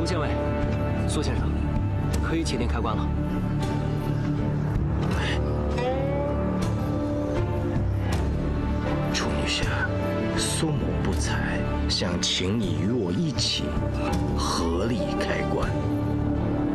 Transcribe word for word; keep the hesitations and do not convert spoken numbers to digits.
卢县尉，苏先生，可以启电开棺了。 楚女侠，苏某不才，想请你与我一起合力开棺。